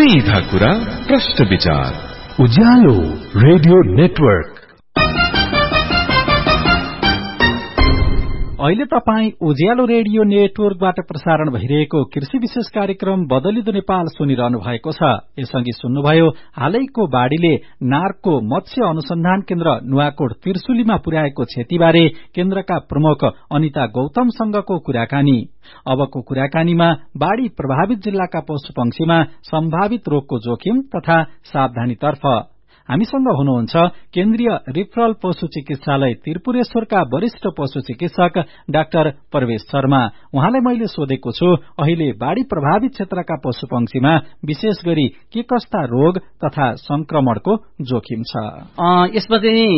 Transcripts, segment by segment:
सीधा कुरा प्रश्न विचार उज्यालो रेडियो नेटवर्क। अहिले तपाई उज्यालो रेडियो नेटवर्कबाट प्रसारण भइरहेको कृषि विशेष कार्यक्रम बदलिदो नेपाल सुनिरहनु भएको छ। यसअघि सुन्नुभयो हालैको बाढ़ीले नार्कको मत्स्य अनुसन्धान केन्द्र नुवाकोट त्रिशुलीमा पुर्याएको क्षतिबारे केन्द्रका प्रमुख अनिता गौतमसँगको कुराकानी। अबको कुराकानीमा बाढ़ी प्रभावित जिल्लाका पशुपक्षीमा सम्भावित रोगको जोखिम तथा सावधानीतर्फ। हामीसँग हुनुहुन्छ केन्द्रीय रिफरल पशु चिकित्सालय त्रिपुरेश्वरका वरिष्ठ पशु चिकित्सक डाक्टर प्रवेश शर्मा। उहाँलाई मैले सोधेको छु अहिले बाढ़ी प्रभावित क्षेत्रका पशुपक्षीमा विशेष गरी के कस्ता रोग तथा संक्रमणको जोखिम छ। यसमा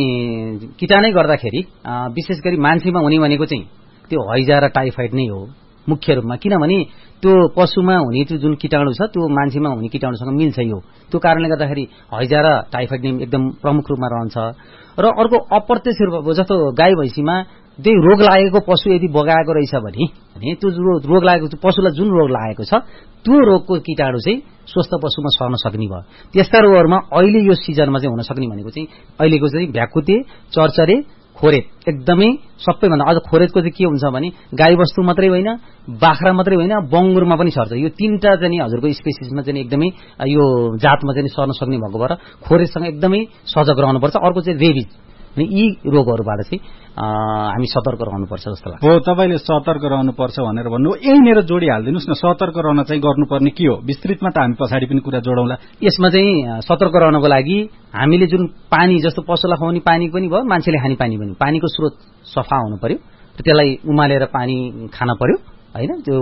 चाहिँ कीटाणु गर्दाखेरि विशेष गरी मान्छेमा हुने भनेको चाहिँ त्यो हैजा र टाइफाइड नै हो मुख्य रूपमा, किनभने त्यो पशुमा हुने त्यो जुन कीटाणु छ त्यो मान्छेमा हुने कीटाणुसँग मिल्छ। यो त्यो कारणले गर्दाखेरि हैजा र टाइफाइड नै एकदम प्रमुख रूपमा रहन्छ। र अर्को अप्रत्यक्ष रूप जस्तो गाई भैँसीमा त्यही रोग लागेको पशु यदि बगाएको रहेछ भने त्यो रोग लागेको पशुलाई जुन रोग लागेको छ त्यो रोगको कीटाणु चाहिँ स्वस्थ पशुमा सर्न सक्ने भयो। त्यस्ता रोगहरूमा अहिले यो सिजनमा चाहिँ हुन सक्ने भनेको चाहिँ अहिलेको चाहिँ भ्याकुते, चरचरे, खोरेत एकदमै सबैभन्दा अझ खोरेतको चाहिँ के हुन्छ भने गाई वस्तु मात्रै होइन, बाख्रा मात्रै होइन, बङ्गुरमा पनि सर्छ। यो तीनटा चाहिँ हजुरको स्पेसिसमा चाहिँ एकदमै यो जातमा चाहिँ सर्न सक्ने भएको भएर खोरेतसँग एकदमै सजग रहनुपर्छ। अर्को चाहिँ रेबिज, यी रोगहरूबाट चाहिँ हामी सतर्क रहनुपर्छ जस्तो लाग्छ। हो, तपाईले सतर्क रहनुपर्छ भनेर भन्नु, यहीँनिर जोडी हालिदिनुस् न। सतर्क रहन चाहिँ गर्नुपर्ने के हो विस्तृतमा त हामी पछाडि पनि कुरा जोडौँला। यसमा चाहिँ सतर्क रहनको लागि हामीले जुन पानी जस्तो पशुलाई खुवाउने पानी पनि भयो, मान्छेले खाने पानी पनि, पानीको स्रोत सफा हुनु पर्यो र त्यसलाई उमालेर पानी खान पर्यो हैन। त्यो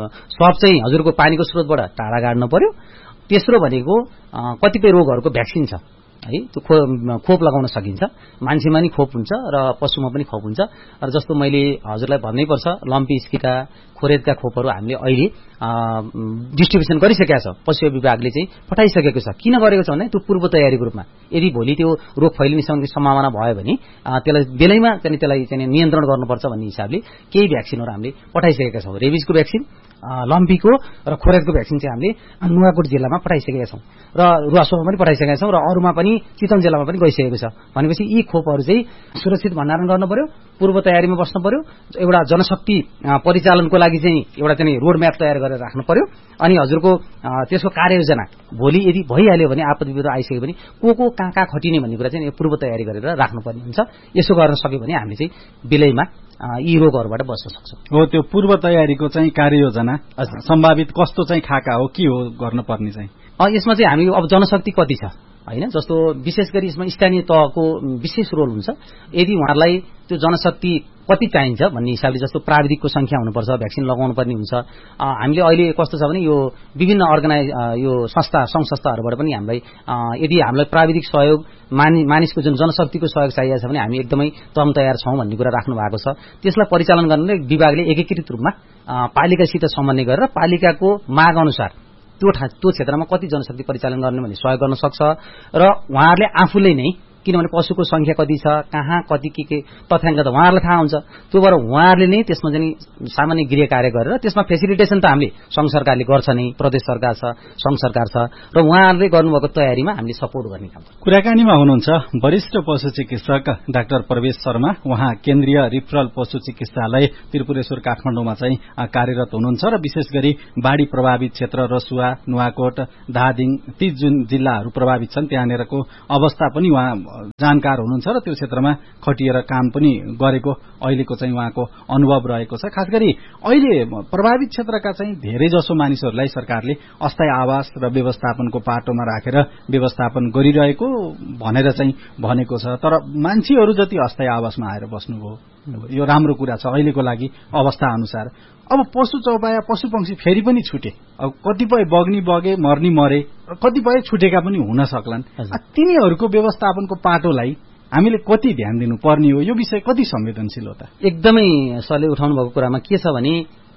सब चाहिँ हजुरको पानीको स्रोतबाट टाढा गाड्न पर्यो। तेस्रो भनेको कतिपय रोगहरूको भ्याक्सिन छ है, त्यो खोप लगाउन सकिन्छ। मान्छेमा नि खोप हुन्छ र पशुमा पनि खोप हुन्छ। र जस्तो मैले हजुरलाई भन्नै पर्छ लम्पी स्किका, खोरेतका खोपहरू हामीले अहिले डिस्ट्रिब्युसन गरिसकेका छ। पशु विभागले चाहिँ पठाइसकेको छ। किन गरेको छ भने त्यो पूर्व तयारीको रूपमा यदि भोलि त्यो रोग फैलिने सम्भावना भयो भने त्यसलाई बेलैमा त्यसलाई चाहिँ नियन्त्रण गर्नुपर्छ भन्ने हिसाबले केही भ्याक्सिनहरू हामीले पठाइसकेका छौँ। रेबिजको भ्याक्सिन, लम्पीको र खोरेतको भ्याक्सिन चाहिँ हामीले नुवाकोट जिल्लामा पठाइसकेका छौँ र रुवासोमा पनि पठाइसकेका छौँ र अरूमा पनि चितवन जिल्लामा पनि गइसकेको छ। भनेपछि यी खोपहरू चाहिँ सुरक्षित भण्डारण गर्नु पर्यो, पूर्व तयारीमा बस्नु पर्यो। एउटा जनशक्ति परिचालनको लागि चाहिँ एउटा चाहिँ रोड म्याप तयार गरेर राख्नु पर्यो। अनि हजुरको त्यसको कार्ययोजना भोलि यदि भइहाल्यो भने आपद विपद आइसक्यो भने को कहाँ खटिने भन्ने कुरा चाहिँ पूर्व तयारी गरेर राख्नुपर्ने हुन्छ। यसो गर्न सक्यो भने हामीले चाहिँ बेलैमा यी रोगहरूबाट बच्न सक्छौँ। हो, त्यो पूर्व तयारीको चाहिँ कार्ययोजना सम्भावित कस्तो चाहिँ खाका हो, के हो गर्नुपर्ने चाहिँ? यसमा चाहिँ हामी अब जनशक्ति कति छ हैन, जस्तो विशेष गरी यसमा स्थानीय तहको विशेष रोल हुन्छ। यदि उहाँहरूलाई त्यो जनशक्ति कति चाहिन्छ भन्ने हिसाबले जस्तो प्राविधिकको संख्या हुनुपर्छ, भ्याक्सिन लगाउनु पर्ने हुन्छ। हामीले अहिले कस्तो छ भने यो विभिन्न यो संघ संस्थाहरूबाट पनि हामीलाई यदि हामीलाई प्राविधिक सहयोग मानिसको जुन जनशक्तिको सहयोग चाहिएको छ भने हामी एकदमै तम तयार छौँ भन्ने कुरा राख्नु भएको छ। त्यसलाई परिचालन गर्ने विभागले एकीकृत रूपमा पालिकासित समन्वय गरेर पालिकाको माग अनुसार त्यो क्षेत्रमा कति जनशक्ति परिचालन गर्ने भन्ने सहयोग गर्न सक्छ। र उहाँहरूले आफूले नै, किनभने पशुको संख्या कति छ, कहाँ कति के तथ्याङ्क त उहाँहरूलाई थाहा हुन्छ, त्यो भएर उहाँहरूले नै त्यसमा चाहिँ सामान्य गृह कार्य गरेर त्यसमा फेसिलिटेसन त हामीले सङ्घ सरकारले गर्छ नै, प्रदेश सरकार छ, सङ्घ सरकार छ र उहाँहरूले गर्नुभएको तयारीमा हामीले सपोर्ट गर्ने काम। कुराकानीमा हुनुहुन्छ वरिष्ठ पशु चिकित्सक डाक्टर प्रवेश शर्मा। उहाँ केन्द्रीय रिफरल पशु चिकित्सालय त्रिपुरेश्वर काठमाडौँमा चाहिँ कार्यरत हुनुहुन्छ र विशेष गरी बाढ़ी प्रभावित क्षेत्र रसुवा, नुवाकोट, धादिङ ती जुन जिल्लाहरू प्रभावित छन् त्यहाँनिरको अवस्था पनि उहाँ जानकार हुनुहुन्छ र त्यो क्षेत्रमा खटिएर काम पनि गरेको अहिलेको चाहिँ उहाँको अनुभव रहेको छ। खास गरी अहिले प्रभावित क्षेत्रका चाहिँ धेरै जसो मानिसहरूलाई सरकारले अस्थायी आवास र व्यवस्थापनको पाटोमा राखेर व्यवस्थापन गरिरहेको भनेर चाहिँ भनेको छ। तर मान्छेहरू जति अस्थायी आवासमा आएर बस्नुभयो, यो राम्रो कुरा छ अहिलेको लागि अवस्था अनुसार। अब पशु चौपाया पशु पक्षी फेरि पनि छुटे, अब कतिपय बग्नी बगे, मर्नी मरे, कतिपय छुटेका पनि हुन सक्लान्। तिनीहरूको व्यवस्थापनको पाटोलाई हामीले कति ध्यान दिनुपर्ने हो, यो विषय कति संवेदनशील हो त? एकदमै सरले उठाउनु भएको कुरामा के छ भने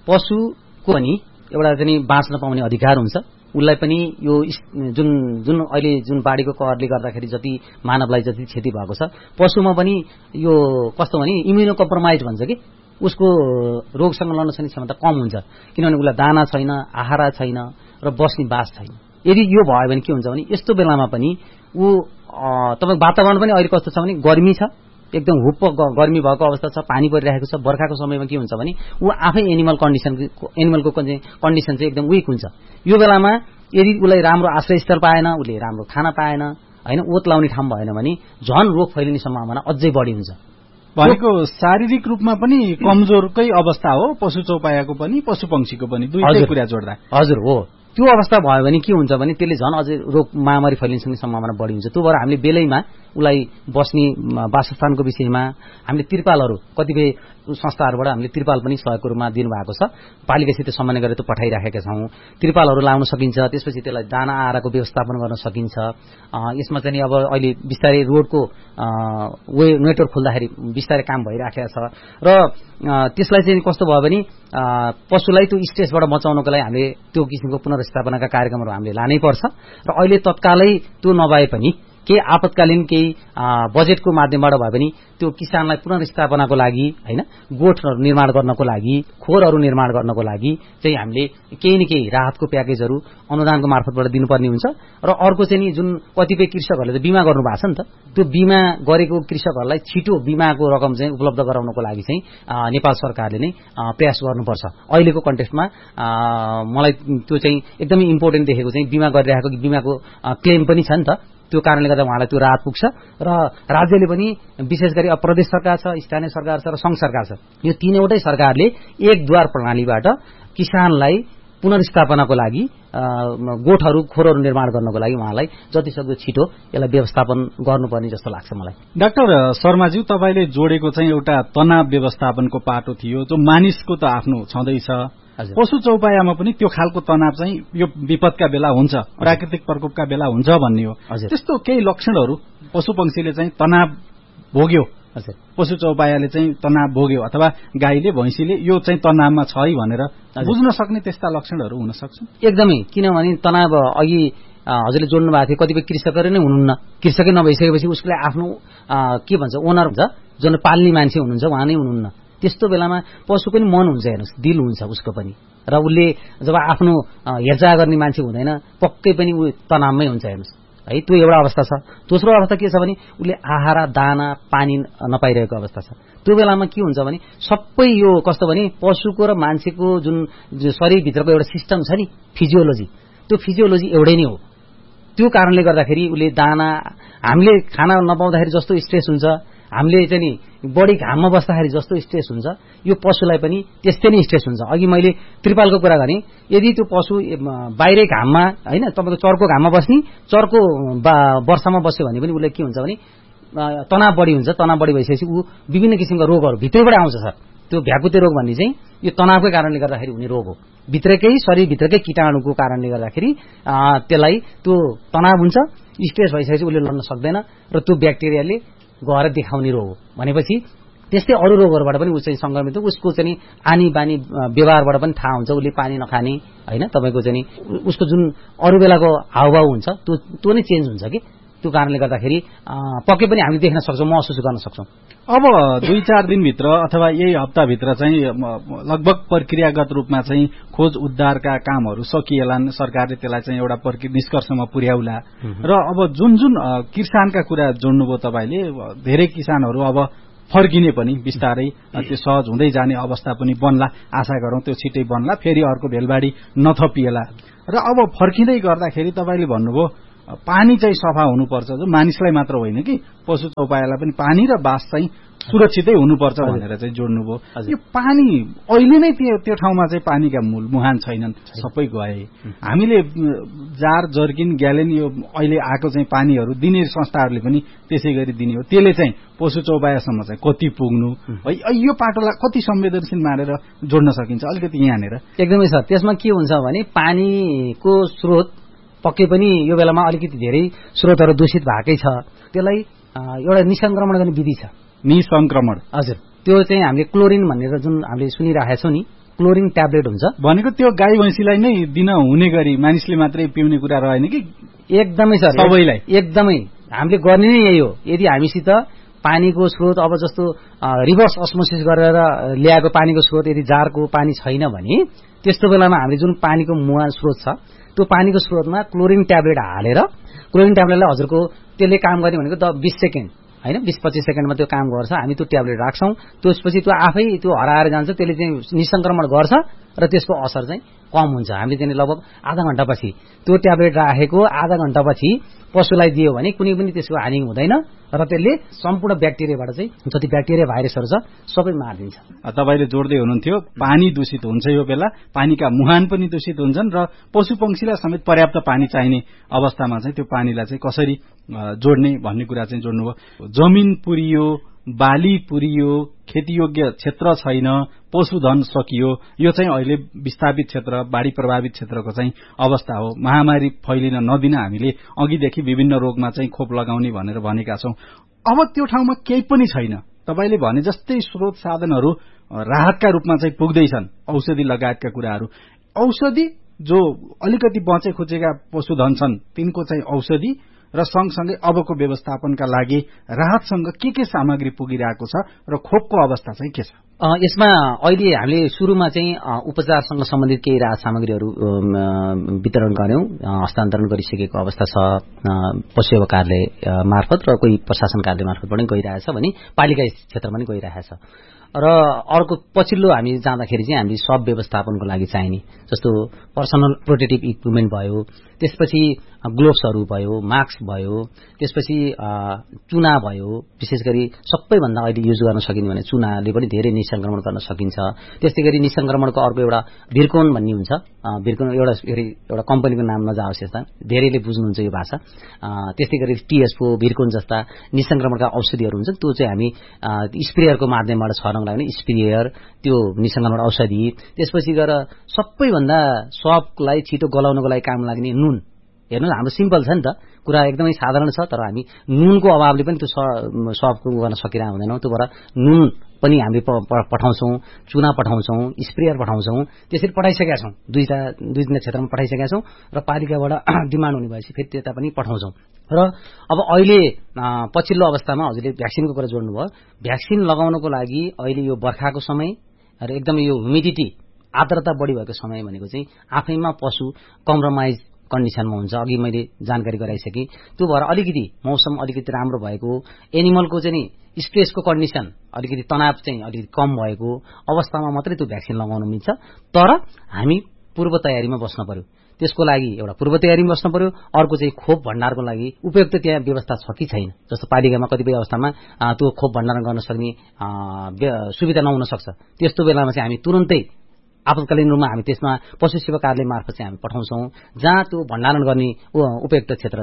पशुको पनि एउटा चाहिँ बाँच्न पाउने अधिकार हुन्छ। उसलाई पनि यो जुन अहिले जुन बाढीको कहरले गर्दाखेरि जति मानवलाई जति क्षति भएको छ, पशुमा पनि यो कस्तो भने इम्युनो कम्प्रोमाइज भन्छ कि उसको रोगसँग लड्न सक्ने क्षमता कम हुन्छ, किनभने उसलाई दाना छैन, आहारा छैन र बस्ने बास छैन। यदि यो भयो भने के हुन्छ भने यस्तो बेलामा पनि ऊ तपाईको वातावरण पनि अहिले कस्तो छ भने गर्मी छ, एकदम हुप्प गर्मी भएको अवस्था छ, पानी परिरहेको छ। बर्खाको समयमा के हुन्छ भने ऊ आफै एनिमलको कन्डिसन चाहिँ एकदम विक हुन्छ। यो बेलामा यदि उसलाई राम्रो आश्रयस्थल पाएन, उसले राम्रो खाना पाएन, हैन, ओत लाउने ठाउँ भएन भने झन रोग फैलिने सम्भावना अझै बढी हुन्छ। भनेको शारीरिक रूपमा पनि कमजोरकै अवस्था हो, पशु चौपायाको पनि पशु पंक्षीको पनि, दुईटै कुरा जोड्दा। हजुर हो, त्यो अवस्था भयो भने के हुन्छ भने त्यसले झन अझै रोग महामारी फैलिने सम्भावना बढी हुन्छ। त्यो भएर हामीले बेलैमा उसलाई बस्ने वासस्थानको विषयमा हामीले तिरपालहरू कतिपय संस्थाहरूबाट हामीले तिरपाल पनि सहयोगको रूपमा दिनुभएको छ। पालिकासित समन्वय गरेर त्यो पठाइराखेका छौँ। तिरपालहरू लाउन सकिन्छ, त्यसपछि त्यसलाई दाना आहाराको व्यवस्थापन गर्न सकिन्छ। यसमा चाहिँ अब अहिले बिस्तारै रोडको नेटवर्क खुल्दाखेरि बिस्तारै काम भइराखेको छ र त्यसलाई चाहिँ कस्तो भयो भने पशुलाई त्यो स्ट्रेसबाट बचाउनको लागि हामीले त्यो किसिमको पुनर्स्थापनाका कार्यक्रमहरू हामीले लानै पर्छ र अहिले तत्कालै त्यो नभए पनि केही आपतकालीन केही बजेटको माध्यमबाट भए पनि त्यो किसानलाई पुनर्स्थापनाको लागि हैन, गोठहरू निर्माण गर्नको लागि, खोरहरू निर्माण गर्नको लागि चाहिँ हामीले केही न केही राहतको प्याकेजहरू अनुदानको मार्फतबाट दिनुपर्ने हुन्छ। र अर्को चाहिँ नि जुन कतिपय कृषकहरूले त बिमा गर्नु भएको छ नि त, त्यो बिमा गरेको कृषकहरूलाई छिटो बिमाको रकम चाहिँ उपलब्ध गराउनको लागि चाहिँ नेपाल सरकारले नै प्रयास गर्नुपर्छ। अहिलेको कन्टेक्स्टमा मलाई त्यो चाहिँ एकदमै इम्पोर्टेन्ट देखेको चाहिँ बिमा गरिरहेको बिमाको क्लेम पनि छ नि त, त्यो कारणले गर्दा उहाँलाई त्यो राहत पुग्छ। र राज्यले पनि विशेष गरी अब प्रदेश सरकार छ, स्थानीय सरकार छ र संघ सरकार छ, यो तीनवटै सरकारले एक द्वार प्रणालीबाट किसानलाई पुनर्स्थापनाको लागि गोठहरू खोरहरू निर्माण गर्नको लागि उहाँलाई जतिसक्दो छिटो यसलाई व्यवस्थापन गर्नुपर्ने जस्तो लाग्छ मलाई। डाक्टर शर्माज्यू, तपाईँले जोडेको चाहिँ एउटा तनाव व्यवस्थापनको पाटो थियो, जो मानिसको त आफ्नो छँदैछ, पशु चौपायामा पनि त्यो खालको तनाव चाहिँ यो विपदका बेला हुन्छ, प्राकृतिक प्रकोपका बेला हुन्छ भन्ने हो। त्यस्तो केही लक्षणहरू पशु पंक्षीले चाहिँ तनाव भोग्यो, पशु चौपायाले चाहिँ तनाव भोग्यो अथवा गाईले भैँसीले यो चाहिँ तनावमा छ है भनेर बुझ्न सक्ने त्यस्ता लक्षणहरू हुन सक्छन्? एकदमै, किनभने तनाव अघि हजुरले जोड्नु भएको थियो, कतिपय कृषकहरू नै हुनुहुन्न, कृषकै नभइसकेपछि उसले आफ्नो के भन्छ ओनर हुन्छ, जुन पाल्ने मान्छे हुनुहुन्छ उहाँ नै हुनुहुन्न। त्यस्तो बेलामा पशु पनि मन हुन्छ, हेर्नुहोस्, दिल हुन्छ उसको पनि, र उसले जब आफ्नो हेरचाह गर्ने मान्छे हुँदैन पक्कै पनि ऊ तनावमै हुन्छ, हेर्नुहोस् है। त्यो एउटा अवस्था छ। दोस्रो अवस्था के छ भने उसले आहारा दाना पानी नपाइरहेको अवस्था छ। त्यो बेलामा के हुन्छ भने सबै यो कस्तो भने पशुको र मान्छेको जुन शरीरभित्रको एउटा सिस्टम छ नि, फिजियोलोजी, त्यो फिजियोलोजी एउटै नै हो। त्यो कारणले गर्दाखेरि उसले दाना हामीले खाना नपाउँदाखेरि जस्तो स्ट्रेस हुन्छ, हामीले चाहिँ नि बढी घाममा बस्दाखेरि जस्तो स्ट्रेस हुन्छ, यो पशुलाई पनि त्यस्तै नै स्ट्रेस हुन्छ। अघि मैले त्रिपालको कुरा गरेँ, यदि त्यो पशु बाहिरै घाममा हैन, तपाईँको चर्को घाममा बस्ने, चर्को वर्षामा बस्यो भने पनि उसले के हुन्छ भने तनाव बढी हुन्छ। तनाव बढी भइसकेपछि ऊ विभिन्न किसिमका रोगहरू भित्रैबाट आउँछ सर। त्यो भ्याकुते रोग भन्ने चाहिँ यो तनावकै कारणले गर्दाखेरि हुने रोग हो, भित्रकै शरीरभित्रकै कीटाणुको कारणले गर्दाखेरि त्यसलाई त्यो तनाव हुन्छ। स्ट्रेस भइसकेपछि उसले लड्न सक्दैन र त्यो ब्याक्टेरियाले गएर देखाउने रोग हो। भनेपछि त्यस्तै अरू रोगहरूबाट पनि ऊ चाहिँ संक्रमित हो। उसको चाहिँ आनी बानी व्यवहारबाट पनि थाहा हुन्छ, उसले पानी नखाने हैन, तपाईँको चाहिँ उसको जुन अरू बेलाको हावभाव हुन्छ त्यो नै चेन्ज हुन्छ कि। त्यो कारणले गर्दाखेरि पक्कै पनि हामीले देख्न सक्छौँ, महसुस गर्न सक्छौँ। अब 2-4 दिनभित्र अथवा यही हप्ताभित्र चाहिँ लगभग प्रक्रियागत रूपमा चाहिँ खोज उद्धारका कामहरू सकिएलान्, सरकारले त्यसलाई चाहिँ एउटा निष्कर्षमा पुर्याउला। र अब जुन जुन किसानका कुरा जोड्नुभयो तपाईँले, धेरै किसानहरू अब फर्किने पनि बिस्तारै त्यो सहज हुँदै जाने अवस्था पनि बन्ला, आशा गरौँ त्यो छिटै बन्ला, फेरि अर्को भेलबाडी नथपिएला। र अब फर्किँदै गर्दाखेरि तपाईँले भन्नुभयो पानी चाहिँ सफा हुनुपर्छ, जो मानिसलाई मात्र होइन कि पशु चौपायालाई पनि पानी र बास चाहिँ सुरक्षितै हुनुपर्छ भनेर चाहिँ जोड्नुभयो। यो पानी अहिले नै त्यो ठाउँमा चाहिँ पानीका मूल मुहान छैनन्, सबै गए। हामीले जार जर्किन ग्यालेन यो अहिले आएको चाहिँ पानीहरू दिने संस्थाहरूले पनि त्यसै गरी दिने हो। त्यसले चाहिँ पशु चौपायासम्म चाहिँ कति पुग्नु है, यो पाटोलाई कति संवेदनशील मानेर जोड्न सकिन्छ अलिकति यहाँनिर? एकदमै सर, त्यसमा के हुन्छ भने पानीको स्रोत पक्कै पनि यो बेलामा अलिकति धेरै स्रोतहरू दूषित भएकै छ। त्यसलाई एउटा निसंक्रमण गर्ने विधि छ। निसंक्रमण? हजुर, त्यो चाहिँ हामीले क्लोरिन भनेर जुन हामीले सुनिरहेका छौँ नि, क्लोरिन ट्याब्लेट हुन्छ। भनेको त्यो गाई भैँसीलाई नै दिन हुने गरी मानिसले मात्रै पिउने कुरा रहेन कि? एकदमै सर, सबैलाई एकदमै हामीले गर्ने नै यही हो। यदि हामीसित पानीको स्रोत अब जस्तो रिभर्स अस्मोसिस गरेर ल्याएको पानीको स्रोत यदि जारको पानी छैन भने त्यस्तो बेलामा हामीले जुन पानीको मुहान स्रोत छ त्यो पानीको स्रोतमा क्लोरिन ट्याब्लेट हालेर क्लोरिन ट्याब्लेटलाई हजुरको त्यसले काम गर्ने भनेको 20 सेकेन्ड हैन 20-25 सेकेन्डमा त्यो काम गर्छ हामी त्यो ट्याब्लेट राख्छौं त्यसपछि त्यो आफै त्यो हराएर जान्छ त्यसले चाहिँ निसंक्रमण गर्छ र त्यसको असर चाहिँ कम हुन्छ हामीले चाहिँ लगभग आधा घण्टापछि त्यो ट्याब्लेट राखेको आधा घण्टापछि पशुलाई दियो भने कुनै पनि त्यसको हानि हुँदैन र त्यसले सम्पूर्ण ब्याक्टेरियाबाट चाहिँ जति ब्याक्टेरिया भाइरसहरु छ सबै मार्दिन्छ तपाईले जोड्दै हुनुहुन्थ्यो पानी दूषित हुन्छ यो बेला पानीका मुहान पनि दूषित हुन्छन् र पशुपंक्षीलाई समेत पर्याप्त पानी चाहिने अवस्थामा चाहिँ त्यो पानीलाई चाहिँ कसरी जोड्ने भन्ने कुरा चाहिँ जोड्नुभयो जमिन पुरियो बाली पुरियो खेतीयोग्य क्षेत्र छैन पशुधन सकियो यो चाहिँ अहिले विस्थापित क्षेत्र बाढी प्रभावित क्षेत्रको चाहिँ अवस्था हो महामारी फैलिन नदिन हामीले अघिदेखि विभिन्न रोगमा चाहिँ खोप लगाउने भनेर भनेका छौं अब त्यो ठाउँमा केही पनि छैन तपाईले भने जस्तै स्रोत साधनहरू राहतका रूपमा चाहिँ पुग्दैछन् औषधि लगायतका कुराहरू औषधि जो अलिकति बचे खुचेका पशुधन छन् तिनको चाहिँ औषधि र सँगसँगै अबको व्यवस्थापनका लागि राहतसँग के सामग्री पुगिरहेको छ र खोपको अवस्था चाहिँ के छ यसमा अहिले हामीले सुरुमा चाहिँ उपचारसँग सम्बन्धित केही राहत सामग्रीहरू वितरण गर्यौं हस्तान्तरण गरिसकेको अवस्था छ पशु सेवा कार्यालय मार्फत र कोही प्रशासन कार्यालय मार्फत पनि गइरहेछ भने पालिका क्षेत्रमा पनि गइरहेछ र अर्को पछिल्लो हामी जाँदाखेरि चाहिँ हामीले सब व्यवस्थापनको लागि चाहिने जस्तो पर्सनल प्रोटेक्टिभ इक्विपमेन्ट भयो त्यसपछि ग्लोभ्सहरू भयो मास्क भयो त्यसपछि चुना भयो विशेष गरी सबैभन्दा अहिले युज गर्न सकिने भने चुनाले पनि धेरै निसंक्रमण गर्न सकिन्छ त्यसै गरी निसंक्रमणको अर्को एउटा भिरकोन भन्ने हुन्छ भिरकोन एउटा कम्पनीको नाम नजाओस् यस्ता धेरैले बुझ्नुहुन्छ यो भाषा त्यसै गरी टीएसपो भिरकोन जस्ता निसंक्रमणका औषधिहरू हुन्छ त्यो चाहिँ हामी स्प्रेयरको माध्यमबाट छर्नको लागि स्प्रेयर त्यो निसंक्रमण औषधि त्यसपछि गएर सबैभन्दा सबलाई छिटो गलाउनको लागि काम लाग्ने नुन हेर्नु हाम्रो सिम्पल छ नि त कुरा एकदमै साधारण छ तर हामी नुनको अभावले पनि त्यो सबको गर्न सकिरहेको हुँदैनौं त्यो भएर नुन पनि हामीले पठाउँछौं चुना पठाउँछौं स्प्रेयर पठाउँछौं त्यसरी पठाइसकेका छौं दुई तीन क्षेत्रमा पठाइसकेका छौं र पालिकाबाट डिमान्ड हुने भएपछि फेरि त्यता पनि पठाउँछौं र अब अहिले पछिल्लो अवस्थामा हजुरले भ्याक्सिनको कुरा जोड्नुभयो भ्याक्सिन लगाउनको लागि अहिले यो बर्खाको समय र एकदमै यो ह्युमिडिटी आर्द्रता बढी भएको समय भनेको चाहिँ आफैमा पशु कम्प्रोमाइज कन्डिसनमा हुन्छ अघि मैले जानकारी गराइसके त्यो भएर अलिकति मौसम अलिकति राम्रो भएको एनिमलको चाहिँ स्ट्रेसको कन्डिसन अलिकति तनाव चाहिँ अलिकति कम भएको अवस्थामा मात्रै त्यो भ्याक्सिन लगाउन मिल्छ तर हामी पूर्व तयारीमा बस्न पर्यो त्यसको लागि एउटा पूर्व तयारीमा बस्न पर्यो अर्को चाहिँ खोप भण्डारको लागि उपयुक्त त्यहाँ व्यवस्था छ कि छैन जस्तो पालिकामा कतिपय अवस्थामा त्यो खोप भण्डारण गर्न सक्ने सुविधा नहुन सक्छ त्यस्तो बेलामा चाहिँ हामी तुरन्तै आपतकालीन रूपमा हामी त्यसमा पशु सेवा कार्यालय मार्फत चाहिँ हामी पठाउँछौं जहाँ त्यो भण्डारण गर्ने उपयुक्त क्षेत्र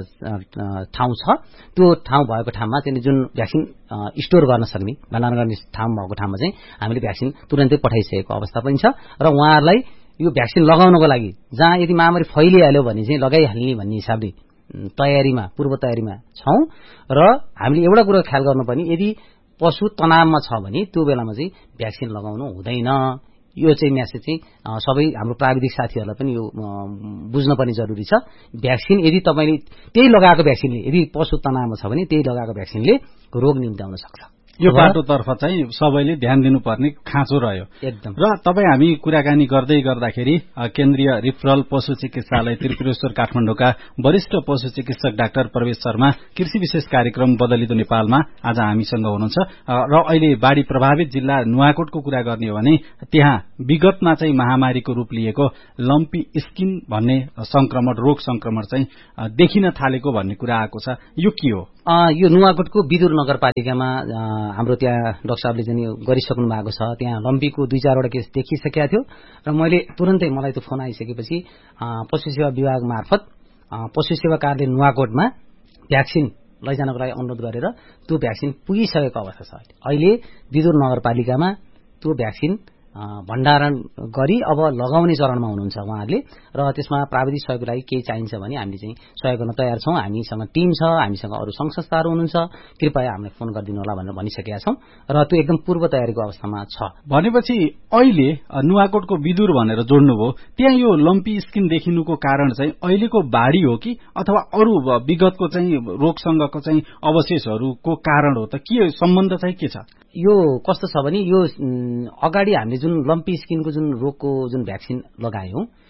ठाउँ छ त्यो ठाउँ भएको ठाउँमा चाहिँ जुन भ्याक्सिन स्टोर गर्न सक्ने भण्डारण गर्ने ठाउँ भएको ठाउँमा चाहिँ हामीले भ्याक्सिन तुरन्तै पठाइसकेको अवस्था पनि छ र उहाँहरूलाई यो भ्याक्सिन लगाउनको लागि जहाँ यदि महामारी फैलिहाल्यो भने चाहिँ लगाइहाल्ने भन्ने हिसाबले तयारीमा पूर्व तयारीमा छौं र हामीले एउटा कुरा ख्याल गर्नुपर्ने यदि पशु तनावमा छ भने त्यो बेलामा चाहिँ भ्याक्सिन लगाउनु हुँदैन यो चाहिँ मेसेज चाहिँ सबै हाम्रो प्राविधिक साथीहरूलाई पनि यो बुझ्न पनि जरुरी छ भ्याक्सिन यदि तपाईले त्यही लगाएको भ्याक्सिनले यदि पशु तनावमा छ भने त्यही लगाएको भ्याक्सिनले रोग निम्त्याउन सक्छ यो बाटोतर्फ चाहिँ सबैले ध्यान दिनुपर्ने खाँचो रह्यो एकदम र तपाई हामी कुराकानी गर्दै गर्दाखेरि केन्द्रीय रिफरल पशु चिकित्सालय त्रिपुरेश्वर काठमाडौँका वरिष्ठ पशु चिकित्सक डाक्टर प्रवेश शर्मा कृषि विशेष कार्यक्रम बदलिदो नेपालमा आज हामीसँग हुनुहुन्छ र अहिले बाढी प्रभावित जिल्ला नुवाकोटको कुरा गर्ने हो भने त्यहाँ विगतमा चाहिँ महामारीको रूप लिएको लम्पी स्किन भन्ने संक्रमण रोग संक्रमण चाहिँ देखिन थालेको भन्ने कुरा आएको छ यो के हो यो नुवाकोटको विदुर नगरपालिकामा हाम्रो त्यहाँ डाक्टर साहबले चाहिँ गरिसक्नु भएको छ त्यहाँ लम्पीको 2-4 वटा केस देखिसकेका थियो र मैले तुरन्तै मलाई त्यो फोन आइसकेपछि पशु सेवा विभाग मार्फत पशु सेवा कार्यालय नुवाकोटमा भ्याक्सिन लैजानको लागि अनुरोध गरेर त्यो भ्याक्सिन पुगिसकेको अवस्था छ अहिले विदुर नगरपालिकामा त्यो भ्याक्सिन भण्डारण गरी अब लगाउने चरणमा हुनुहुन्छ उहाँहरूले र त्यसमा प्राविधिक सहयोगको लागि केही चाहिन्छ भने हामीले चाहिँ सहयोग गर्न तयार छौं हामीसँग टिम छ हामीसँग अरु संघ संस्थाहरू हुनुहुन्छ कृपया हामीलाई फोन गरिदिनु होला भनेर भनिसकेका छौं र त्यो एकदम पूर्व तयारीको अवस्थामा छ भनेपछि अहिले नुवाकोटको विदुर भनेर जोड्नुभयो त्यहाँ यो लम्पी स्किन देखिनुको कारण चाहिँ अहिलेको बाढी हो कि अथवा अरु विगतको चाहिँ रोगसँगको चाहिँ अवशेषहरूको कारण हो त के सम्बन्ध चाहिँ के छ यो कस्तो छ भने यो अगाडि हामीले जुन लम्पी स्किनको जुन रोगको जुन भ्याक्सिन लगायौं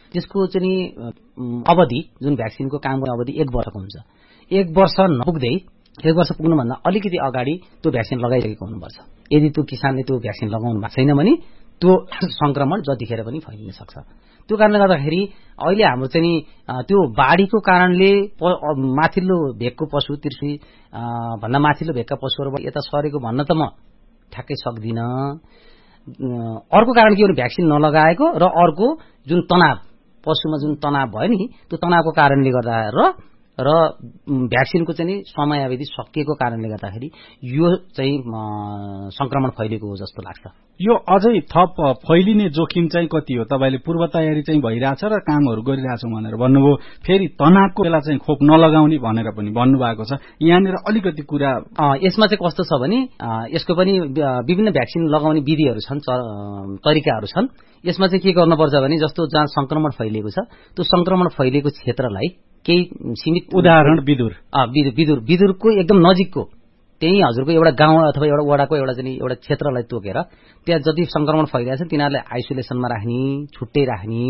त्यसको चाहिँ अवधि जुन भ्याक्सिनको काम गर्ने अवधि 1 वर्षको हुन्छ। 1 वर्ष नपुग्दै 1 वर्ष पुग्नुभन्दा अलिकति अगाडि त्यो भ्याक्सिन लगाइसकेको हुनुपर्छ। यदि त्यो किसानले त्यो भ्याक्सिन लगाउनु भएको छैन भने त्यो संक्रमण जतिखेर पनि फैलिन सक्छ। त्यो कारणले गर्दाखेरि अहिले हाम्रो चाहिँ त्यो बाढीको कारणले माथिल्लो भेगको पशु त्रिशुली भन्दा माथिल्लो भेगका पशुहरूबाट यता सरेको भन्न त म ठ्याक्कै सक्दिन। अर्को कारण के हो भने भ्याक्सिन नलगाएको र अर्को जुन तनाव पशुमा जुन तनाव भयो नि त्यो तनावको कारणले गर्दा र भ्याक्सिनको चाहिँ समयावधि सकिएको कारणले गर्दाखेरि यो चाहिँ संक्रमण फैलिएको हो जस्तो लाग्छ। यो अझै थप फैलिने जोखिम चाहिँ कति हो? तपाईले पूर्व तयारी चाहिँ भइरहेछ र कामहरू गरिरहेछौँ भनेर भन्नुभयो, फेरि तनावको बेला चाहिँ खोप नलगाउने भनेर पनि भन्नुभएको छ। यहाँनिर अलिकति कुरा यसमा चाहिँ कस्तो छ भने यसको पनि विभिन्न भ्याक्सिन लगाउने विधिहरू छन्, तरिकाहरू छन्। यसमा चाहिँ के गर्नुपर्छ भने जस्तो जहाँ संक्रमण फैलिएको छ त्यो संक्रमण फैलिएको क्षेत्रलाई केही सीमित उदाहरण विदुरको एकदम नजिकको त्यही हजुरको एउटा गाउँ अथवा एउटा वडाको एउटा क्षेत्रलाई तोकेर त्यहाँ जति संक्रमण फैलिएको छ तिनीहरूलाई आइसोलेसनमा राख्ने, छुट्टै राख्ने,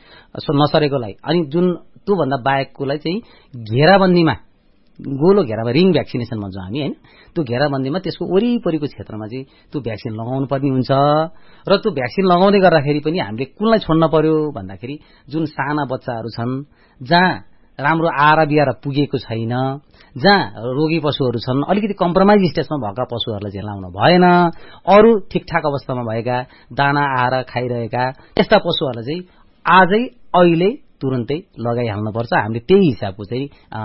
नसरेकोलाई। अनि जुन त्योभन्दा बाहेककोलाई चाहिँ घेराबन्दीमा गोलो घेरामा रिङ भ्याक्सिनेसन भन्छौँ हामी हैन। त्यो घेराबन्दीमा त्यसको वरिपरिको क्षेत्रमा चाहिँ त्यो भ्याक्सिन लगाउनु पर्ने हुन्छ। र त्यो भ्याक्सिन लगाउँदै गर्दाखेरि पनि हामीले कुनलाई छोड्न पर्यो भन्दाखेरि जुन साना बच्चाहरू छन्, जहाँ राम्रो आहारा बिहारा पुगेको छैन, जहाँ रोगी पशुहरू छन्, अलिकति कम्प्रोमाइज स्टेजमा भएका पशुहरूलाई चाहिँ लाउन भएन। अरू ठिकठाक अवस्थामा भएका दाना आहारा खाइरहेका यस्ता पशुहरूलाई चाहिँ आजै अहिले तुरन्तै लगाइहाल्नुपर्छ। हामीले त्यही हिसाबको चाहिँ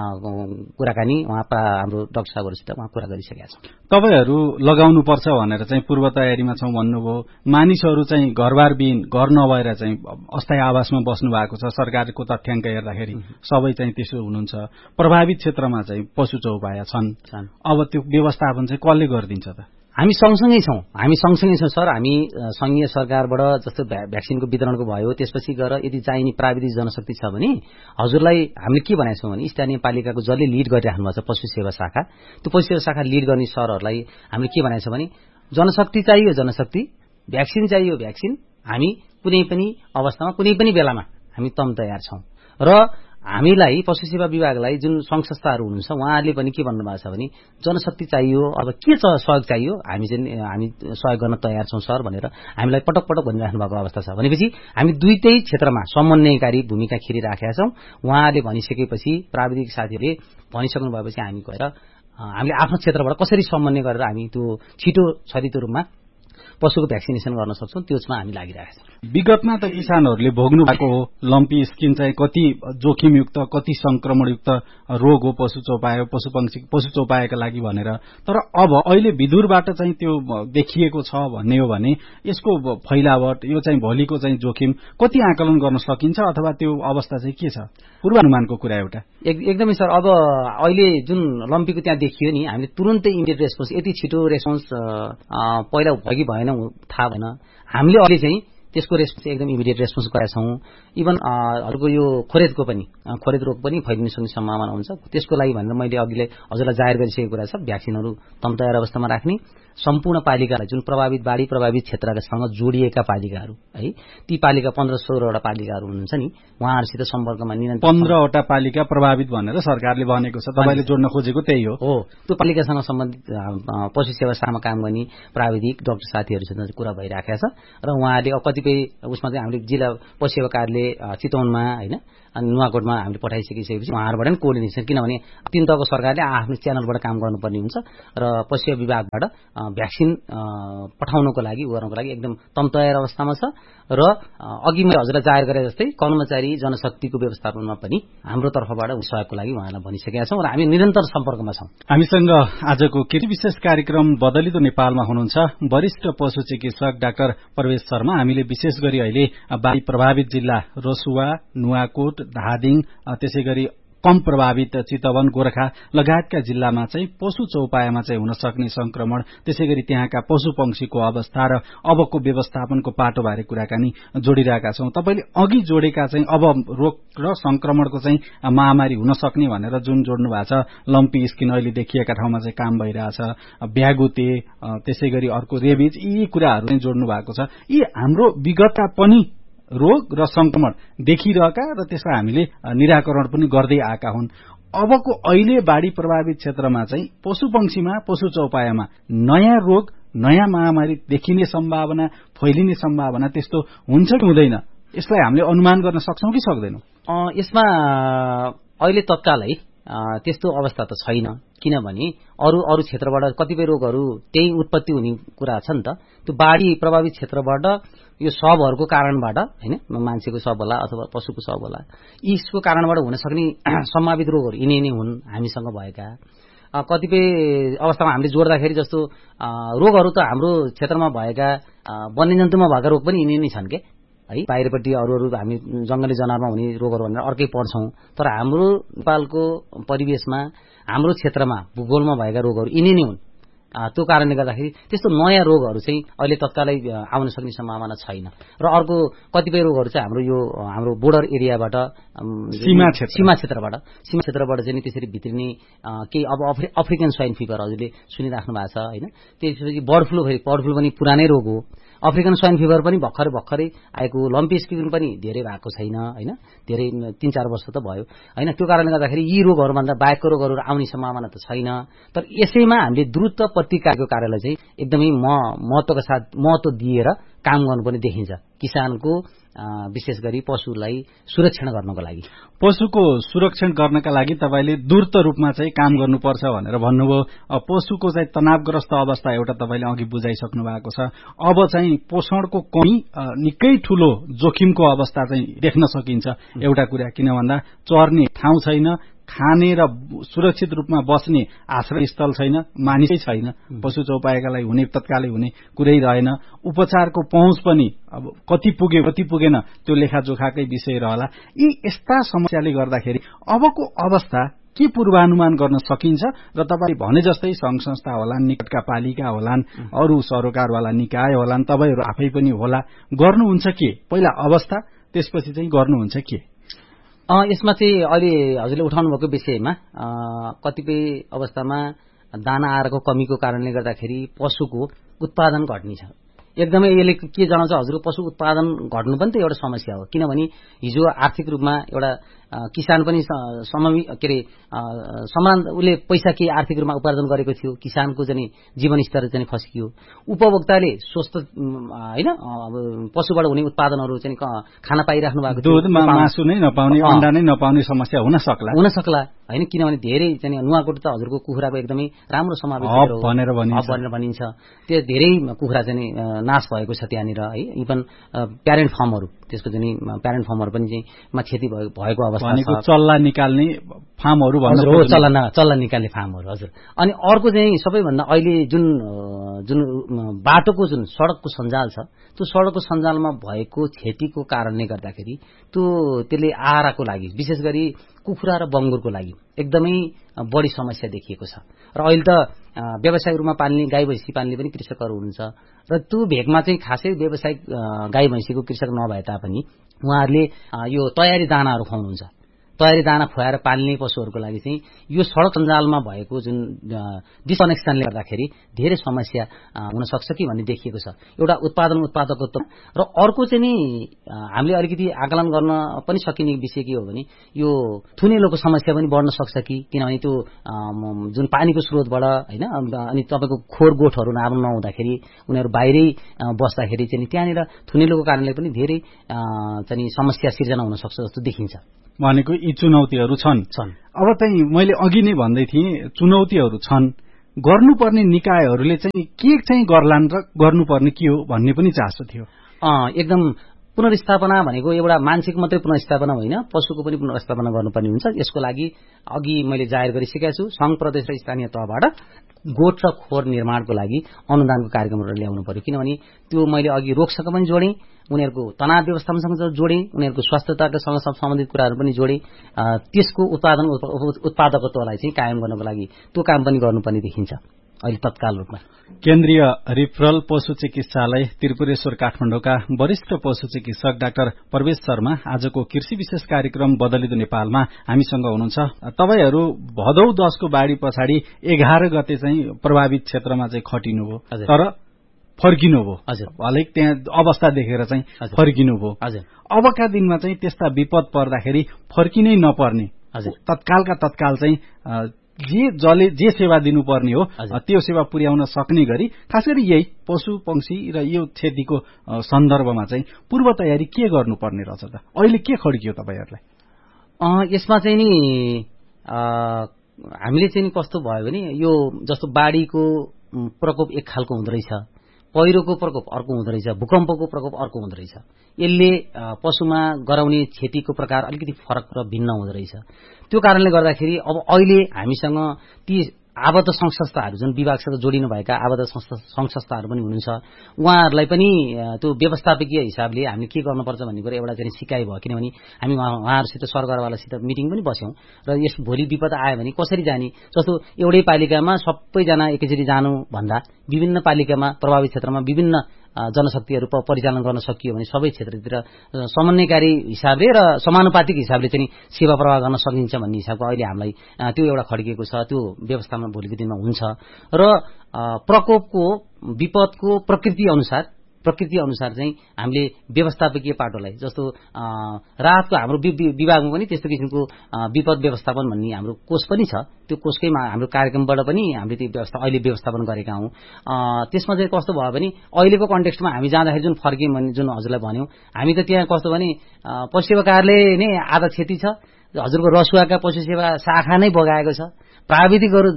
कुराकानी हाम्रो डाक्टर साहबहरूसित कुरा गरिसकेका छौँ। तपाईहरू लगाउनुपर्छ भनेर चाहिँ पूर्व तयारीमा छौँ भन्नुभयो। मानिसहरू चाहिँ घरबारविहीन, घर नभएर चाहिँ अस्थायी आवासमा बस्नु भएको छ। सरकारको तथ्याङ्क हेर्दाखेरि सबै चाहिँ त्यसो हुनुहुन्छ। प्रभावित क्षेत्रमा चाहिँ पशु चौपाया छन्। अब त्यो व्यवस्थापन चाहिँ कसले गरिदिन्छ त? हामी सँगसँगै छौँ सर। हामी संघीय सरकारबाट जस्तो भ्याक्सिनको वितरणको भयो, त्यसपछि गएर यदि चाहिने प्राविधिक जनशक्ति छ भने हजुरलाई हामीले के भनेका छौँ भने स्थानीय पालिकाको जसले लिड गरिराख्नु भएको छ पशु सेवा शाखा, त्यो पशु सेवा शाखा लिड गर्ने सरहरूलाई हामीले के भनेका छौँ भने जनशक्ति चाहियो जनशक्ति, भ्याक्सिन चाहियो भ्याक्सिन, हामी कुनै पनि अवस्थामा कुनै पनि बेलामा हामी तम तयार छौँ। र हामीलाई पशु सेवा विभागलाई जुन संघ संस्थाहरू हुनुहुन्छ उहाँहरूले पनि के भन्नुभएको छ भने जनशक्ति चाहियो, अब के सहयोग चाहियो हामी सहयोग गर्न तयार छौँ सर भनेर हामीलाई पटक पटक भनिराख्नु भएको अवस्था छ। भनेपछि हामी दुईटै क्षेत्रमा समन्वयकारी भूमिका खेलिराखेका छौँ। उहाँहरूले भनिसकेपछि प्राविधिक साथीहरूले भनिसक्नु भएपछि हामी गएर हामीले आफ्नो क्षेत्रबाट कसरी समन्वय गरेर हामी त्यो छिटो छरितो रूपमा पशुको भ्याक्सिनेसन गर्न सक्छौँ त्यसमा हामी लागिरहेका छौँ। विगतमा त किसानहरूले भोग्नु भएको हो लम्पी स्किन चाहिँ कति जोखिमयुक्त, कति संक्रमणयुक्त रोग हो पशु चौपायाका लागि भनेर। तर अब अहिले विदुरबाट चाहिँ त्यो देखिएको छ भन्ने हो भने यसको फैलावट, यो चाहिँ भोलिको चाहिँ जोखिम कति आकलन गर्न सकिन्छ अथवा त्यो अवस्था चाहिँ के छ? पूर्वानुमानको कुरा एउटा। एकदमै सर। अब अहिले जुन लम्पीको त्यहाँ देखियो नि, हामीले तुरन्तै इमिडिएट रेस्पोन्स, यति छिटो रेस्पोन्स पहिला भयो कि भएन थाहा भएन। हामीले अहिले चाहिँ त्यसको रेस्पोन्स एकदम इमिडिएट रेस्पोन्स गरेका छौँ। इभन अरूको यो खोरेद रोग पनि फैलिन सक्ने सम्भावना हुन्छ। त्यसको लागि भनेर मैले अघिले हजुरलाई जाहेर गरिसकेको कुरा छ, भ्याक्सिनहरू तम तयार अवस्थामा राख्ने, सम्पूर्ण पालिकालाई जुन बाढी प्रभावित क्षेत्रसँग जोडिएका पालिकाहरू है, ती पालिका 15-16वटा पालिकाहरू हुनुहुन्छ नि, उहाँहरूसित सम्पर्कमा निरन्तर 15वटा पालिका प्रभावित भनेर सरकारले भनेको छ। तपाईले जोड्न खोजेको त्यही हो। त्यो पालिकासँग सम्बन्धित पशु सेवा शाखामा काम गर्ने प्राविधिक डाक्टर साथीहरूसित कुरा भइराखेको छ। र उहाँहरूले कतिपय उसमा चाहिँ हामीले जिल्ला पशु सेवा कार्यालय चितवनमा हैन अनि नुवाकोटमा हामीले पठाइसकिसकेपछि उहाँहरूबाट पनि कोर्डिनेसन, किनभने तीन तहको सरकारले आफ्नो च्यानलबाट काम गर्नुपर्ने हुन्छ र पशु सेवा विभागबाट भ्याक्सिन पठाउनको लागि एकदम तम तयार अवस्थामा छ। र अघि मैले हजुरलाई जाहेर गरे जस्तै कर्मचारी जनशक्तिको व्यवस्थापनमा पनि हाम्रो तर्फबाट सहयोगको लागि उहाँलाई भनिसकेका छौँ र हामी निरन्तर सम्पर्कमा छौँ। हामीसँग आजको विशेष कार्यक्रम बदलिदो नेपालमा हुनुहुन्छ वरिष्ठ पशु चिकित्सक डाक्टर प्रवेश शर्मा। हामीले विशेष गरी अहिले बाढी प्रभावित जिल्ला रसुवा, नुवाकोट, धादिङ, त्यसै गरी कम प्रभावित चितवन, गोरखा लगायतका जिल्लामा चाहिँ पशु चौपायामा चाहिँ हुन सक्ने संक्रमण, त्यसै गरी त्यहाँका पशु पंक्षीको अवस्था र अबको व्यवस्थापनको पाटोबारे कुराकानी जोडिरहेका छौं। तपाईले अघि जोडेका चाहिँ अब रोग र संक्रमणको चाहिँ महामारी हुन सक्ने भनेर जुन जोड्नु भएको छ, लम्पी स्किन अहिले देखिएका ठाउँमा चाहिँ काम भइरहेछ, भ्यागुते, त्यसै गरी अर्को रेबिज, यी कुराहरू चाहिँ जोड्नु भएको छ। यी हाम्रो विगतका पनि रोग र संक्रमण देखिरहेका र त्यसलाई हामीले निराकरण पनि गर्दै आएका हुन्। अबको अहिले बाढी प्रभावित क्षेत्रमा चाहिँ पशुपक्षीमा पशु चौपायामा नयाँ रोग नयाँ महामारी देखिने सम्भावना फैलिने सम्भावना त्यस्तो हुन्छ कि हुँदैन यसलाई हामीले अनुमान गर्न सक्छौं कि सक्दैनौं? यसमा अहिले तत्कालै त्यस्तो अवस्था त छैन, किनभने अरू क्षेत्रबाट कतिपय रोगहरू त्यही उत्पत्ति हुने कुरा छ नि त। त्यो बाढी प्रभावित क्षेत्रबाट यो शवहरूको कारणबाट हैन, मान्छेको शव होला अथवा पशुको शव होला, यसको कारणबाट हुन सक्ने सम्भावित रोगहरू यिनै हुन् हामीसँग भएका। कतिपय अवस्थामा हामीले जोड्दाखेरि जस्तो रोगहरू त हाम्रो क्षेत्रमा भएका वन्यजन्तुमा भएका रोग पनि यिनै नै छन् के है। बाहिरपट्टि अरू हामी जंगली जनावरमा हुने रोगहरू भनेर अर्कै पढ्छौं, तर हाम्रो नेपालको परिवेशमा हाम्रो क्षेत्रमा भूगोलमा भएका रोगहरू यिनै नै हुन्। त्यो कारणले गर्दाखेरि त्यस्तो नयाँ रोगहरू चाहिँ अहिले तत्कालै आउन सक्ने सम्भावना छैन। र अर्को कतिपय रोगहरू चाहिँ हाम्रो बोर्डर एरियाबाट सीमा क्षेत्रबाट चाहिँ त्यसरी भित्रिने केही अब अफ्रिकन स्वाइन फिभर हजुरले सुनिराख्नु भएको छ हैन। त्यसपछि बर्ड फ्लू पनि पुरानै रोग हो। अफ्रिकन स्वाइन फिभर पनि भर्खरै आएको, लम्पी स्किन पनि धेरै भएको छैन हैन, धेरै 3-4 वर्ष त भयो हैन। त्यो कारणले गर्दाखेरि यी रोगहरूभन्दा बाहेकको रोगहरू आउने सम्भावना त छैन। तर यसैमा हामीले द्रुत प्रतिकारको कार्यलाई चाहिँ एकदमै महत्त्व दिएर काम गर्नुपर्ने देखिन्छ किसानको, विशेष गरी पशुलाई सुरक्षण गर्नको लागि। पशुको सुरक्षण गर्नका लागि तपाईले द्रुत रूपमा चाहिँ काम गर्नुपर्छ भनेर भन्नुभयो। पशुको चाहिँ तनावग्रस्त अवस्था एउटा तपाईले अघि बुझाइसक्नु भएको छ। अब चाहिँ पोषणको कमी निकै ठूलो जोखिमको अवस्था चाहिँ देख्न सकिन्छ। एउटा कुरा किन भन्दा चर्ने ठाउँ छैन, खाने र सुरक्षित रूपमा बस्ने आश्रय स्थल छैन, मानिसै छैन, पशु चौपायाका लागि हुने तत्कालै हुने कुरै रहेन। उपचारको पहुँच पनि अब कति पुग्यो कति पुगेन त्यो लेखाजोखाकै विषय रहला। यी यस्ता समस्याले गर्दाखेरि अबको अवस्था के पूर्वानुमान गर्न सकिन्छ र तपाईले भने जस्तै संघ संस्था होलान्, निकटका पालिका होलान्, अरू सरोकारवाला निकाय होलान्, तपाईहरु आफै पनि होला, गर्नुहुन्छ के? पहिला अवस्था, त्यसपछि चाहिँ गर्नुहुन्छ के? यसमा चाहिँ अहिले हजुरले उठाउनु भएको विषयमा कतिपय अवस्थामा दाना आहारको कमीको कारणले गर्दाखेरि पशुको उत्पादन घट्ने छ। एकदमै यसले के जनाउँछ हजुरको पशु उत्पादन घट्नु पनि त एउटा समस्या हो। किनभने हिजो आर्थिक रूपमा एउटा किसान पनि समान उसले पैसा केही आर्थिक रूपमा उपार्जन गरेको थियो, किसानको चाहिँ जीवन स्तर चाहिँ खस्कियो। उपभोक्ताले स्वस्थ हैन पशुबाट हुने उत्पादनहरू चाहिँ खान पाइराख्नु भएको थियो। दूध मासु नै नपाउने, अण्डा नै नपाउने समस्या हुन सक्ला हैन, किनभने धेरै चाहिँ नुवाकोट त हजुरको कुखुराको एकदमै राम्रो समावेश भनेर भनिन्छ। त्यो धेरै कुखुरा चाहिँ नाश भएको छ त्यहाँनिर है। इभन प्यारेन्ट फर्महरू, त्यसको चाहिँ प्यारेन्ट फर्महरू पनि चाहिँ क्षति भएको अवस्था छ। चल्ला निकाल्ने फार्महरू चल्ला निकाल्ने फार्महरू हजुर। अनि अर्को चाहिँ सबैभन्दा अहिले जुन बाटोको जुन सडकको सञ्जाल छ, त्यो सडकको सञ्जालमा भएको क्षतिको कारणले गर्दाखेरि त्यसले आहारको लागि विशेष गरी कुखुरा र बङ्गुरको लागि एकदमै बढी समस्या देखिएको छ। र अहिले त व्यावसायिक रूपमा पाल्ने गाई भैँसी पाल्ने पनि कृषकहरू हुनुहुन्छ र त्यो भेगमा चाहिँ खासै व्यावसायिक गाई भैँसीको कृषक नभए तापनि उहाँहरूले यो तयारी दानाहरू खुवाउनुहुन्छ। तयारी दाना खुवाएर पाल्ने पशुहरूको लागि चाहिँ यो सडक सञ्जालमा भएको जुन डिसकनेक्सनले गर्दाखेरि धेरै समस्या हुन सक्छ कि भन्ने देखिएको छ। एउटा उत्पादकत्व र अर्को चाहिँ नि हामीले अलिकति आकलन गर्न पनि सकिने विषय के हो भने यो थुनेलोको समस्या पनि बढ्न सक्छ कि, किनभने त्यो जुन पानीको स्रोतबाट हैन, अनि तपाईको खोर गोठहरू राम्रो नहुँदाखेरि उनीहरू बाहिरै बस्दाखेरि चाहिँ त्यहाँनिर थुनेलोको कारणले पनि धेरै चाहिँ समस्या सिर्जना हुन सक्छ जस्तो देखिन्छ। भनेको यी चुनौतीहरू छन्। अब चाहिँ मैले अघि नै भन्दै थिएँ चुनौतीहरू छन्, गर्नुपर्ने निकायहरूले चाहिँ के चाहिँ गर्लान् र गर्नुपर्ने के हो भन्ने पनि चासो थियो। एकदम पुनर्स्थापना भनेको एउटा मान्छेको मात्रै पुनर्स्थापना होइन, पशुको पनि पुनर्स्थापना गर्नुपर्ने हुन्छ। यसको लागि अघि मैले जाहेर गरिसकेको छु, संघ प्रदेश र स्थानीय तहबाट गोठ र खोर निर्माणको लागि अनुदानको कार्यक्रमहरू ल्याउनु पर्यो। किनभने त्यो मैले अघि रोगसँग पनि जोडेँ, उनीहरूको तनाव व्यवस्थापनसँग जोडेँ, उनीहरूको स्वास्थ्यतासँग सम्बन्धित कुराहरू पनि जोडेँ। त्यसको उत्पादकत्वलाई चाहिँ कायम गर्नको लागि त्यो काम पनि गर्नुपर्ने देखिन्छ अहिले तत्काल रूपमा। केन्द्रीय रिफरल पशु चिकित्सालय त्रिपुरेश्वर काठमाडौँका वरिष्ठ पशु चिकित्सक डाक्टर प्रवेश शर्मा आजको कृषि विशेष कार्यक्रम बदलिदो नेपालमा हामीसँग हुनुहुन्छ। तपाईहरु भदौ 10 को बाढी पछाडि 11 गते चाहिँ प्रभावित क्षेत्रमा चाहिँ खटिनुभयो, तर फर्किनुभयो हजुर हलेक त्यहाँ अवस्था देखेर चाहिँ फर्किनुभयो हजुर अबका दिनमा चाहिँ त्यस्ता विपद पर्दाखेरि फर्किनै नपर्ने हजुर तत्कालका तत्काल चाहिँ जे सेवा दिनुपर्ने हो त्यो सेवा पुर्याउन सक्ने गरी खास गरी यही पशु पंक्षी र यो क्षतिको सन्दर्भमा चाहिँ पूर्व तयारी के गर्नुपर्ने रहेछ त अहिले के खड्कियो तपाईहरुलाई यसमा चाहिँ नि हामीले चाहिँ कस्तो भयो भने यो जस्तो बाढीको प्रकोप एक खालको हुँदो रहेछ पहिरोको प्रकोप अर्को हुँदो रहेछ भूकम्पको प्रकोप अर्को हुँदो रहेछ यसले पशुमा गराउने क्षतिको प्रकार अलिकति फरक र भिन्न हुँदो रहेछ त्यो कारणले गर्दाखेरि अब अहिले हामीसँग ती आबद्ध संस्थाहरू जुन विभागसँग जोडिनु भएका आबद्ध संस्थाहरू पनि हुनुहुन्छ उहाँहरूलाई पनि त्यो व्यवस्थापकीय हिसाबले हामीले के गर्नुपर्छ भन्ने कुरा एउटा चाहिँ सिकाइ भयो किनभने हामी उहाँहरूसित सरकारवालासित मिटिङ पनि बस्यौं र यस भोलि विपद आयो भने कसरी जाने जस्तो एउटै पालिकामा सबैजना एकैचोटि जानु भन्दा विभिन्न पालिकामा प्रभावित क्षेत्रमा विभिन्न जनशक्तिहरू परिचालन गर्न सकियो भने सबै क्षेत्रतिर समन्वयकारी हिसाबले र समानुपातिक हिसाबले चाहिँ सेवा प्रवाह गर्न सकिन्छ भन्ने हिसाबको अहिले हामीलाई त्यो एउटा खड्किएको छ त्यो व्यवस्थामा भोलिको दिनमा हुन्छ र प्रकोपको विपदको प्रकृति अनुसार चाहिँ हामीले व्यवस्थापकीय पाटोलाई जस्तो राहतको हाम्रो विभागमा पनि त्यस्तो किसिमको विपद व्यवस्थापन भन्ने हाम्रो कोष पनि छ त्यो कोषकैमा हाम्रो कार्यक्रमबाट पनि हामीले त्यो अहिले व्यवस्थापन गरेका हौं त्यसमा चाहिँ कस्तो भयो भने अहिलेको कन्टेक्स्टमा हामी जाँदाखेरि जुन फर्क्यौं भने जुन हजुरलाई भन्यौं हामी त त्यहाँ कस्तो भने पशु सेवा कार्यालय नै आधा क्षति छ हजुरको रसुवाका पशु सेवा शाखा नै बगाएको छ प्राविधिकहरू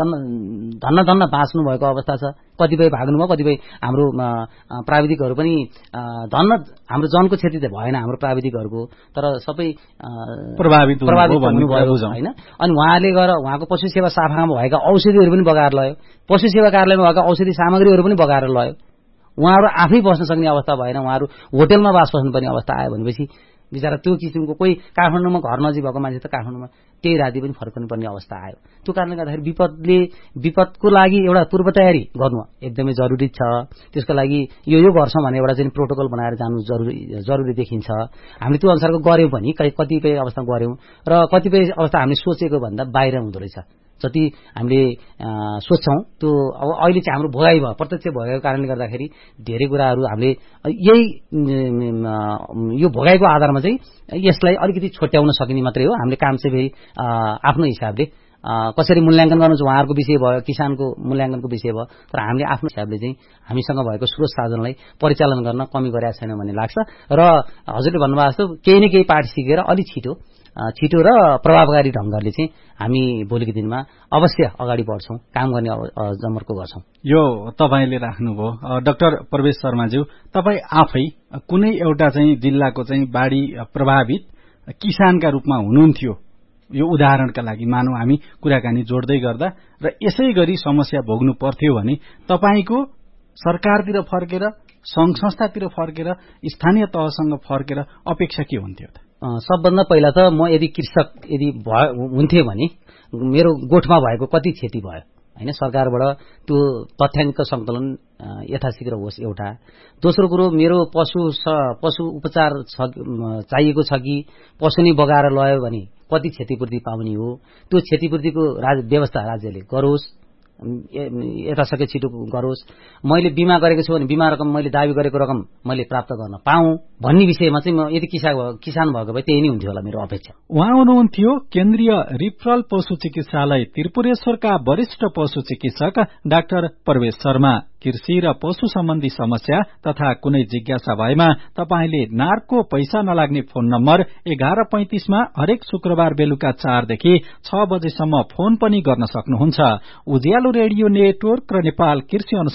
धन्न बाँच्नु भएको अवस्था छ कतिपय भाग्नुभयो कतिपय हाम्रो प्राविधिकहरू पनि हाम्रो जनको क्षति त भएन हाम्रो प्राविधिकहरूको तर सबै प्रभावित हुनुभयो हैन अनि उहाँले गएर उहाँको पशु सेवा शाखामा भएका औषधिहरू पनि बगाएर लयो पशु सेवा कार्यालयमा भएका औषधि सामग्रीहरू पनि बगाएर लयो उहाँहरू आफै बस्न सक्ने अवस्था भएन उहाँहरू होटलमा बास बस्नुपर्ने अवस्था आयो भनेपछि बिचारा त्यो किसिमको कोही काठमाडौँमा घर नजिक भएको मान्छे त काठमाडौँमा त्यही राति पनि फर्कनु पर्ने अवस्था आयो त्यो कारणले गर्दाखेरि विपदको लागि एउटा पूर्व तयारी गर्नु एकदमै जरुरी छ त्यसको लागि यो गर्छौं भने एउटा चाहिँ प्रोटोकल बनाएर जानु जरुरी देखिन्छ हामीले त्यो अनुसारको गर्यौं पनि कतिपय अवस्था गर्यौं र कतिपय अवस्था हामीले सोचेको भन्दा बाहिर हुँदो रहेछ जति हामीले सोच्छौं त्यो अब अहिले चाहिँ हाम्रो भोगाइ भयो प्रत्यक्ष भोगाइको कारणले गर्दाखेरि धेरै कुराहरू हामीले यही यो भोगाइको आधारमा चाहिँ यसलाई अलिकति छोट्याउन सकिने मात्रै हो हामीले काम चाहिँ फेरि आफ्नो हिसाबले कसरी मूल्याङ्कन गर्नु छ उहाँहरूको विषय भयो किसानको मूल्याङ्कनको विषय भयो तर हामीले आफ्नो हिसाबले चाहिँ हामीसँग भएको स्रोत साधनलाई परिचालन गर्न कमी गरेका छैनौं भन्ने लाग्छ र हजुरले भन्नुभएको जस्तो केही न केही पाठ सिकेर अलि छिटो र प्रभावकारी ढंगले चाहिँ हामी भोलिको दिनमा अवश्य अगाडि बढ्छौं काम गर्ने जमर्को गर्छौं यो तपाईले राख्नुभयो डाक्टर प्रवेश शर्माज्यू तपाई आफै कुनै एउटा चाहिँ जिल्लाको चाहिँ बाढी प्रभावित किसानका रूपमा हुनुहुन्थ्यो यो उदाहरणका लागि मानौ हामी कुराकानी जोड्दै गर्दा र यसै गरी समस्या भोग्नु पर्थ्यो भने तपाईको सरकारतिर फर्केर संघ संस्थातिर फर्केर स्थानीय तहसँग फर्केर अपेक्षा के हुन्थ्यो त सबभन्दा पहिला त म यदि कृषक हुन्थे भने मेरो गोठमा भएको कति क्षति भयो हैन सरकारबाट त्यो तथ्याङ्क संकलन यथाशीघ्र होस् एउटा दोस्रो कुरो मेरो पशु उपचार चाहिएको छ कि पशु नै बगाएर लयो भने कति क्षतिपूर्ति पाउने हो त्यो क्षतिपूर्तिको व्यवस्था राज्यले गरोस् यथाशक्य छिटो गरोस् मैले बीमा गरेको छु भने बीमा रकम मैले दाबी गरेको रकम मैले प्राप्त गर्न पाऊँ भन्ने विषयमा चाहिँ म यदि किसान भएको भए त्यही नै हुन्थ्यो होला मेरो अपेक्षा उहाँ हुनुहुन्थ्यो केन्द्रीय रिफरल पशु चिकित्सालय त्रिपुरेश्वरका वरिष्ठ पशु चिकित्सक डाक्टर प्रवेश शर्मा कृषि र पशु सम्बन्धी समस्या तथा कुनै जिज्ञासा भएमा तपाईले नार्को पैसा नलाग्ने फोन नम्बर 1135 मा हरेक शुक्रबार बेलुका 4 देखि 6 बजेसम्म फोन पनि गर्न सक्नुहुन्छ उज्यालो रेडियो नेटवर्क र नेपाल कृषि